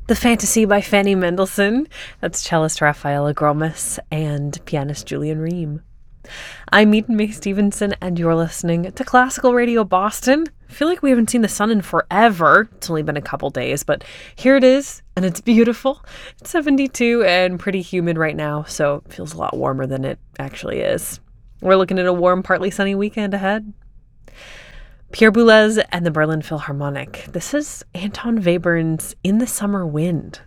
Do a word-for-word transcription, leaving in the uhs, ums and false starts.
The Fantasy by Fanny Mendelssohn. That's cellist Rafaela Gromas and pianist Julian Ream. I'm Eden May Stevenson, and you're listening to Classical Radio Boston. I feel like we haven't seen the sun in forever. It's only been a couple days, but here it is, and it's beautiful. It's seventy-two and pretty humid right now, so it feels a lot warmer than it actually is. We're looking at a warm, partly sunny weekend ahead. Pierre Boulez and the Berlin Philharmonic. This is Anton Webern's In the Summer Wind.